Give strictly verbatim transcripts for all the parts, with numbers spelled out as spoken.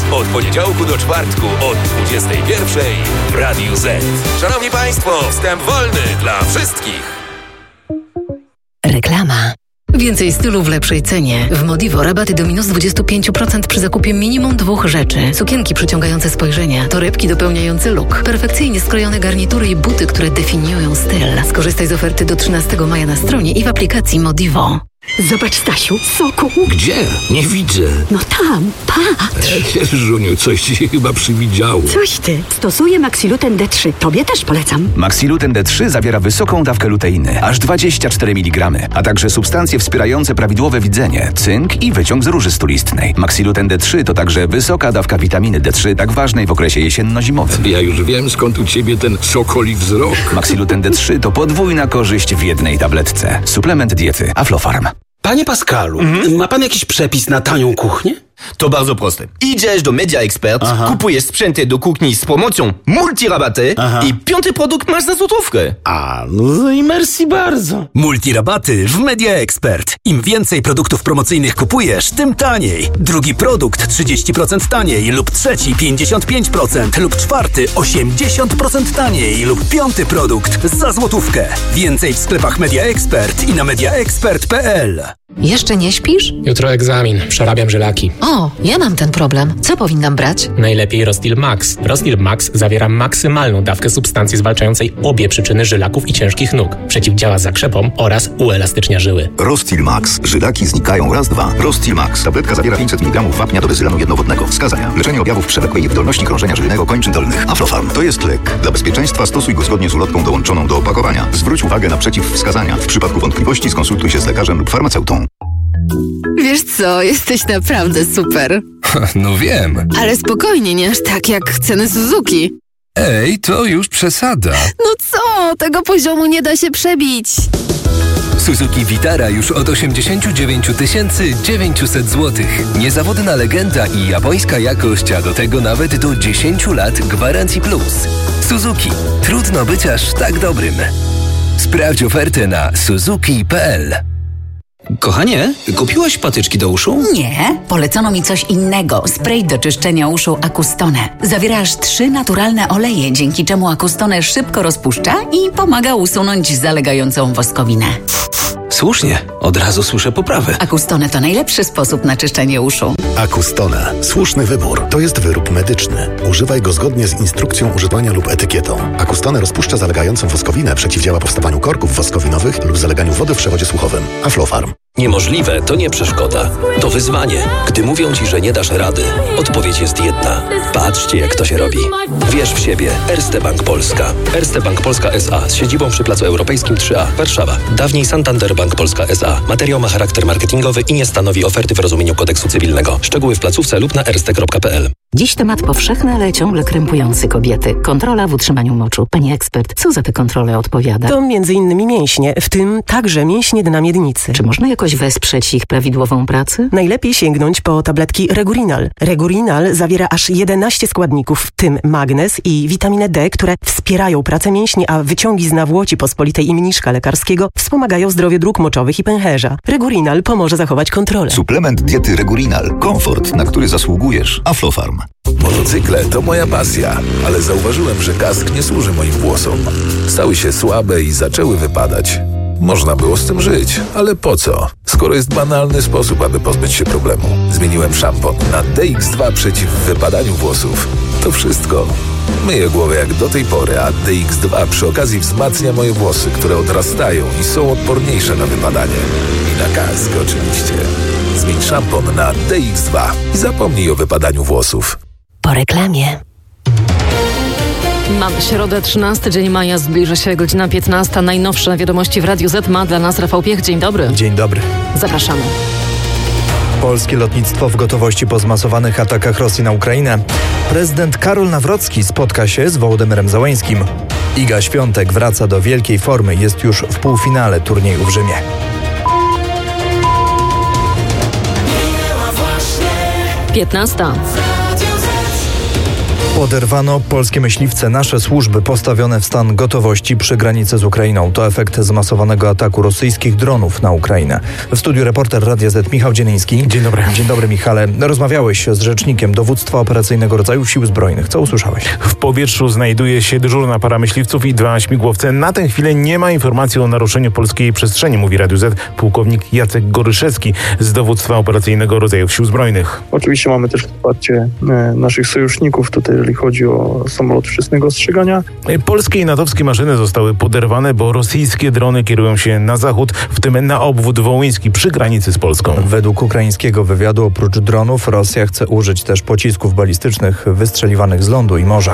Od poniedziałku do czwartku od dwudziestej pierwszej w Radiu Z. Szanowni Państwo, wstęp wolny dla wszystkich. Reklama. Więcej stylu w lepszej cenie. W Modivo rabaty do minus dwadzieścia pięć procent przy zakupie minimum dwóch rzeczy. Sukienki przyciągające spojrzenia, torebki dopełniające look, perfekcyjnie skrojone garnitury i buty, które definiują styl. Skorzystaj z oferty do trzynastego maja na stronie i w aplikacji Modivo. Zobacz, Stasiu, soku. Gdzie? Nie widzę. No tam, patrz. Żuniu, coś ci się chyba przywidziało. Coś ty. Stosuję Maxiluten D trzy. Tobie też polecam. Maxiluten D trzy zawiera wysoką dawkę luteiny, aż dwadzieścia cztery miligramy, a także substancje wspierające prawidłowe widzenie, cynk i wyciąg z róży stulistnej. Maxiluten D trzy to także wysoka dawka witaminy D trzy, tak ważnej w okresie jesienno-zimowym. Ja już wiem, skąd u ciebie ten sokoli wzrok. Maxiluten D trzy to podwójna korzyść w jednej tabletce. Suplement diety Aflofarm. Panie Pascalu, mhm. ma pan jakiś przepis na tanią kuchnię? To bardzo proste. Idziesz do Media Expert, Aha. kupujesz sprzęty do kuchni z promocją multirabaty Aha. i piąty produkt masz za złotówkę. A, no i merci bardzo. Multirabaty w Media Expert. Im więcej produktów promocyjnych kupujesz, tym taniej. Drugi produkt trzydzieści procent taniej lub trzeci pięćdziesiąt pięć procent lub czwarty osiemdziesiąt procent taniej lub piąty produkt za złotówkę. Więcej w sklepach Media Expert i na mediaexpert kropka p l. Jeszcze nie śpisz? Jutro egzamin. Przerabiam żylaki. O, ja mam ten problem. Co powinnam brać? Najlepiej Rostil Max. Rostil Max zawiera maksymalną dawkę substancji zwalczającej obie przyczyny żylaków i ciężkich nóg. Przeciwdziała zakrzepom oraz uelastycznia żyły. Rostil Max. Żylaki znikają raz, dwa. Rostil Max. Tabletka zawiera pięćset miligramów wapnia do bezylanu jednowodnego. Wskazania. Leczenie objawów przewlekłej niewydolności krążenia żylnego kończyn dolnych. Aflofarm. To jest lek. Dla bezpieczeństwa stosuj go zgodnie z ulotką dołączoną do opakowania. Zwróć uwagę na przeciwwskazania. W przypadku wątpliwości skonsultuj się z lekarzem lub farmaceutą. Wiesz co, jesteś naprawdę super. No wiem. Ale spokojnie, nie aż tak jak ceny Suzuki. Ej, to już przesada. No co, tego poziomu nie da się przebić. Suzuki Vitara już od osiemdziesiąt dziewięć tysięcy dziewięćset złotych. Niezawodna legenda i japońska jakość, a do tego nawet do dziesięć lat gwarancji plus. Suzuki. Trudno być aż tak dobrym. Sprawdź ofertę na suzuki kropka p l. Kochanie, kupiłaś patyczki do uszu? Nie, polecono mi coś innego. Spray do czyszczenia uszu Acustone. Zawiera aż trzy naturalne oleje, dzięki czemu Acustone szybko rozpuszcza i pomaga usunąć zalegającą woskowinę. Słusznie, od razu słyszę poprawę. Acustone to najlepszy sposób na czyszczenie uszu. Acustone. Słuszny wybór. To jest wyrób medyczny. Używaj go zgodnie z instrukcją używania lub etykietą. Acustone rozpuszcza zalegającą woskowinę, przeciwdziała powstawaniu korków woskowinowych lub zaleganiu wody w przewodzie słuchowym. Aflofarm. Niemożliwe to nie przeszkoda. To wyzwanie. Gdy mówią ci, że nie dasz rady, odpowiedź jest jedna. Patrzcie, jak to się robi. Wierz w siebie. Erste Bank Polska. Erste Bank Polska S A z siedzibą przy Placu Europejskim trzy A, Warszawa. Dawniej Santander Bank Polska S A. Materiał ma charakter marketingowy i nie stanowi oferty w rozumieniu kodeksu cywilnego. Szczegóły w placówce lub na erste kropka p l. Dziś temat powszechny, ale ciągle krępujący kobiety. Kontrola w utrzymaniu moczu. Pani ekspert, co za tę kontrolę odpowiada? To między innymi mięśnie, w tym także mięśnie dna miednicy. Czy można jakoś wesprzeć ich prawidłową pracę? Najlepiej sięgnąć po tabletki Regurinal. Regurinal zawiera aż jedenaście składników, w tym magnez i witaminę D, które wspierają pracę mięśni, a wyciągi z nawłoci pospolitej i mniszka lekarskiego wspomagają zdrowie dróg moczowych i pęcherza. Regurinal pomoże zachować kontrolę. Suplement diety Regurinal. Komfort, na który zasługujesz. Aflofarm. Motocykle to moja pasja, ale zauważyłem, że kask nie służy moim włosom. Stały się słabe i zaczęły wypadać. Można było z tym żyć, ale po co? Skoro jest banalny sposób, aby pozbyć się problemu. Zmieniłem szampon na D X dwa przeciw wypadaniu włosów. To wszystko. Myję głowę jak do tej pory, a D X dwa przy okazji wzmacnia moje włosy, które odrastają i są odporniejsze na wypadanie. I na kask oczywiście. Zmień szampon na D X dwa i zapomnij o wypadaniu włosów. Po reklamie. Mamy środę, trzynasty dzień maja, zbliża się godzina piętnasta. Najnowsze wiadomości w Radiu Z ma dla nas Rafał Piech. Dzień dobry. Dzień dobry. Zapraszamy. Polskie lotnictwo w gotowości po zmasowanych atakach Rosji na Ukrainę. Prezydent Karol Nawrocki spotka się z Wołodymyrem Zełeńskim. Iga Świątek wraca do wielkiej formy, jest już w półfinale turnieju w Rzymie. piętnasta. Poderwano polskie myśliwce. Nasze służby postawione w stan gotowości przy granicy z Ukrainą. To efekt zmasowanego ataku rosyjskich dronów na Ukrainę. W studiu reporter Radia Z Michał Dzieliński. Dzień dobry. Dzień dobry, Michale. Rozmawiałeś z rzecznikiem dowództwa operacyjnego rodzaju Sił Zbrojnych. Co usłyszałeś? W powietrzu znajduje się dyżurna para myśliwców i dwa śmigłowce. Na tę chwilę nie ma informacji o naruszeniu polskiej przestrzeni, mówi Radiu Z pułkownik Jacek Goryszewski z dowództwa operacyjnego rodzajów Sił Zbrojnych. Oczywiście mamy też wsparcie e, naszych sojuszników tutaj, jeżeli chodzi o samolot wczesnego ostrzegania. Polskie i natowskie maszyny zostały poderwane, bo rosyjskie drony kierują się na zachód, w tym na obwód wołyński przy granicy z Polską. Według ukraińskiego wywiadu oprócz dronów Rosja chce użyć też pocisków balistycznych wystrzeliwanych z lądu i morza.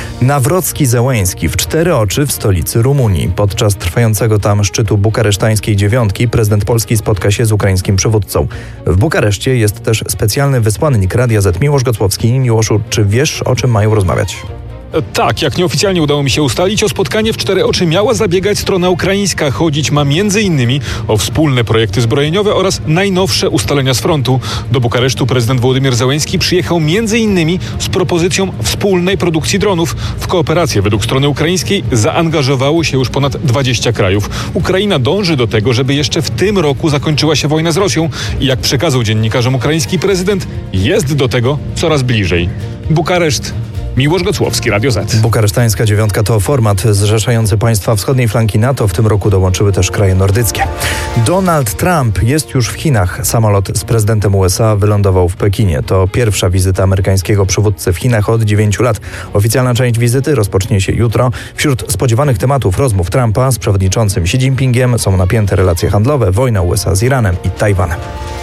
Nawrocki-Zełeński w cztery oczy w stolicy Rumunii. Podczas trwającego tam szczytu bukaresztańskiej dziewiątki prezydent Polski spotka się z ukraińskim przywódcą. W Bukareszcie jest też specjalny wysłannik Radia Z Miłosz Gocłowski. Miłoszu, czy wiesz, o czym mają rozmawiać? Tak, jak nieoficjalnie udało mi się ustalić, o spotkanie w cztery oczy miała zabiegać strona ukraińska. Chodzić ma między innymi o wspólne projekty zbrojeniowe oraz najnowsze ustalenia z frontu. Do Bukaresztu prezydent Wołodymyr Zełeński przyjechał między innymi z propozycją wspólnej produkcji dronów. W kooperację według strony ukraińskiej zaangażowało się już ponad dwadzieścia krajów. Ukraina dąży do tego, żeby jeszcze w tym roku zakończyła się wojna z Rosją i jak przekazał dziennikarzom ukraiński prezydent, jest do tego coraz bliżej. Bukareszt. Miłosz Gocłowski, Radio Z. Bukaresztańska dziewiątka to format zrzeszający państwa wschodniej flanki NATO. W tym roku dołączyły też kraje nordyckie. Donald Trump jest już w Chinach. Samolot z prezydentem U S A wylądował w Pekinie. To pierwsza wizyta amerykańskiego przywódcy w Chinach od dziewięciu lat. Oficjalna część wizyty rozpocznie się jutro. Wśród spodziewanych tematów rozmów Trumpa z przewodniczącym Xi Jinpingiem są napięte relacje handlowe, wojna U S A z Iranem i Tajwanem.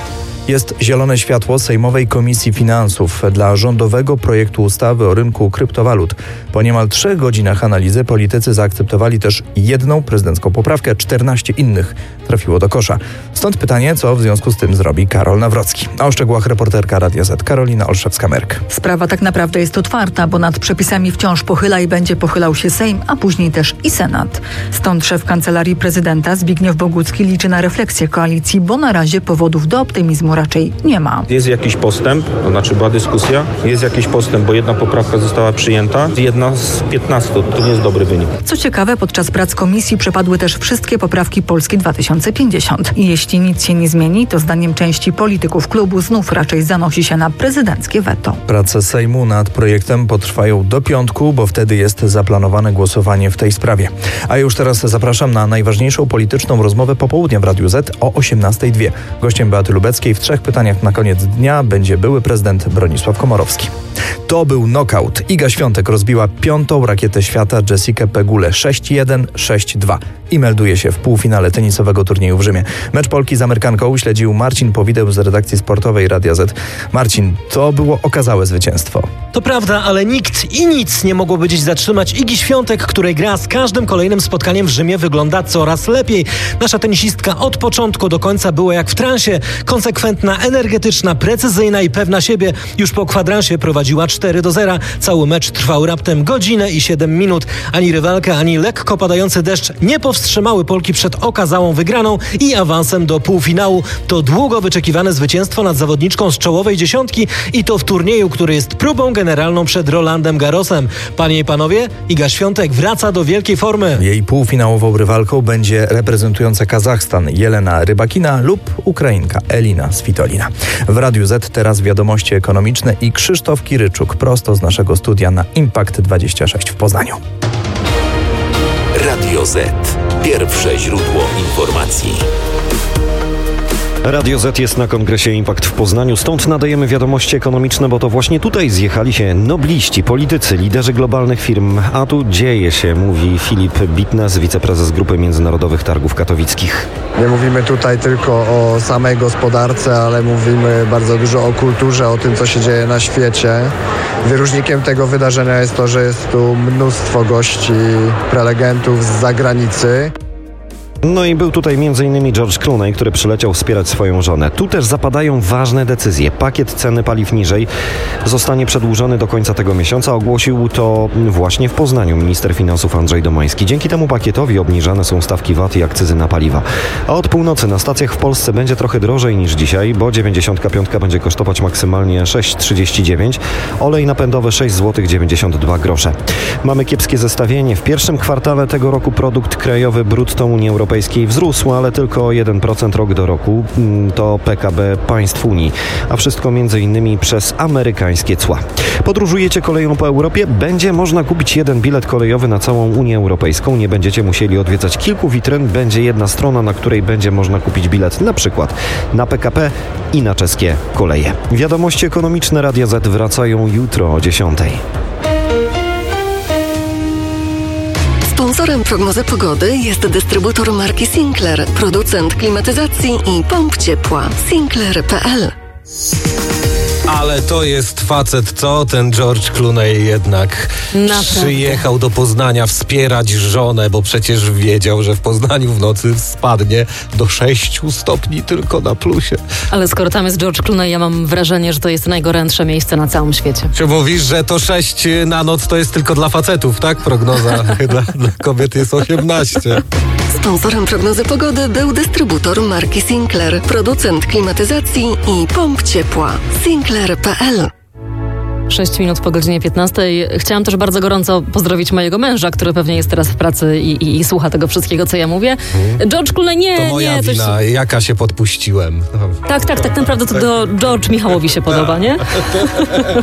Jest zielone światło Sejmowej Komisji Finansów dla rządowego projektu ustawy o rynku kryptowalut. Po niemal trzech godzinach analizy politycy zaakceptowali też jedną prezydencką poprawkę, czternaście innych trafiło do kosza. Stąd pytanie, co w związku z tym zrobi Karol Nawrocki. A o szczegółach reporterka Radia Z Karolina Olszewska-Merk. Sprawa tak naprawdę jest otwarta, bo nad przepisami wciąż pochyla i będzie pochylał się Sejm, a później też i Senat. Stąd szef Kancelarii Prezydenta Zbigniew Bogucki liczy na refleksję koalicji, bo na razie powodów do optymizmu raczej nie ma. Jest jakiś postęp, to znaczy była dyskusja, jest jakiś postęp, bo jedna poprawka została przyjęta, jedna z piętnastu, to nie jest dobry wynik. Co ciekawe, podczas prac komisji przepadły też wszystkie poprawki Polski dwa tysiące pięćdziesiąt. I jeśli nic się nie zmieni, to zdaniem części polityków klubu znów raczej zanosi się na prezydenckie weto. Prace Sejmu nad projektem potrwają do piątku, bo wtedy jest zaplanowane głosowanie w tej sprawie. A już teraz zapraszam na najważniejszą polityczną rozmowę popołudnia w Radiu Z o osiemnastej dwie. Gościem Beaty Lubeckiej w trzech pytaniach na koniec dnia będzie były prezydent Bronisław Komorowski. To był knockout. Iga Świątek rozbiła piątą rakietę świata Jessikę Pegulę sześć jeden, sześć dwa i melduje się w półfinale tenisowego turnieju w Rzymie. Mecz Polki z Amerykanką śledził Marcin Powideł z redakcji sportowej Radia Z. Marcin, to było okazałe zwycięstwo. To prawda, ale nikt i nic nie mogłoby dziś zatrzymać Igi Świątek, której gra z każdym kolejnym spotkaniem w Rzymie wygląda coraz lepiej. Nasza tenisistka od początku do końca była jak w transie. Konsekwentna, energetyczna, precyzyjna i pewna siebie. Już po kwadransie prowadziła cztery do zera. Cały mecz trwał raptem godzinę i siedem minut. Ani rywalka, ani lekko padający deszcz nie powstrzymały Polki przed okazałą wygraną i awansem do półfinału. To długo wyczekiwane zwycięstwo nad zawodniczką z czołowej dziesiątki i to w turnieju, który jest próbą generalną przed Rolandem Garrosem. Panie i panowie, Iga Świątek wraca do wielkiej formy. Jej półfinałową rywalką będzie reprezentująca Kazachstan Jelena Rybakina lub Ukrainka Elina Svitolina. W Radiu Z teraz wiadomości ekonomiczne i Krzysztof Kiryczuk prosto z naszego studia na Impact dwadzieścia sześć w Poznaniu. Radio Z. Pierwsze źródło informacji. Radio Z jest na kongresie Impact w Poznaniu, stąd nadajemy wiadomości ekonomiczne, bo to właśnie tutaj zjechali się nobliści, politycy, liderzy globalnych firm. A tu dzieje się, mówi Filip Bitnes, wiceprezes Grupy Międzynarodowych Targów Katowickich. Nie mówimy tutaj tylko o samej gospodarce, ale mówimy bardzo dużo o kulturze, o tym, co się dzieje na świecie. Wyróżnikiem tego wydarzenia jest to, że jest tu mnóstwo gości, prelegentów z zagranicy. No i był tutaj między innymi George Clooney, który przyleciał wspierać swoją żonę. Tu też zapadają ważne decyzje. Pakiet ceny paliw niżej zostanie przedłużony do końca tego miesiąca. Ogłosił to właśnie w Poznaniu minister finansów Andrzej Domański. Dzięki temu pakietowi obniżane są stawki V A T i akcyzy na paliwa. A od północy na stacjach w Polsce będzie trochę drożej niż dzisiaj, bo dziewięćdziesiątka piątka będzie kosztować maksymalnie sześć trzydzieści dziewięć, olej napędowy sześć złotych dziewięćdziesiąt dwa grosze. Mamy kiepskie zestawienie. W pierwszym kwartale tego roku produkt krajowy brutto Unii Europejskiej wzrósł, ale tylko o jeden procent rok do roku. To P K B państw Unii, a wszystko między innymi przez amerykańskie cła. Podróżujecie koleją po Europie? Będzie można kupić jeden bilet kolejowy na całą Unię Europejską. Nie będziecie musieli odwiedzać kilku witryn. Będzie jedna strona, na której będzie można kupić bilet na przykład na P K P i na czeskie koleje. Wiadomości ekonomiczne Radia Z wracają jutro o dziesiątej. Sponsorem prognozy pogody jest dystrybutor marki Sinclair, producent klimatyzacji i pomp ciepła. Sinclair kropka p l. Ale to jest facet, co? Ten George Clooney jednak Naprawdę. Przyjechał do Poznania wspierać żonę, bo przecież wiedział, że w Poznaniu w nocy spadnie do sześciu stopni tylko na plusie. Ale skoro tam jest George Clooney, ja mam wrażenie, że to jest najgorętsze miejsce na całym świecie. Czy mówisz, że to sześć na noc to jest tylko dla facetów, tak? Prognoza dla, dla kobiet jest osiemnaście. Sponsorem prognozy pogody był dystrybutor marki Sinclair, producent klimatyzacji i pomp ciepła. Sinclair kropka p l. sześć minut po godzinie piętnastej. Chciałam też bardzo gorąco pozdrowić mojego męża, który pewnie jest teraz w pracy i, i, i słucha tego wszystkiego, co ja mówię. Hmm. George Clooney, nie, To moja nie. To wina, się... jaka się podpuściłem. Tak, tak, tak naprawdę to do George Michałowi się podoba, nie?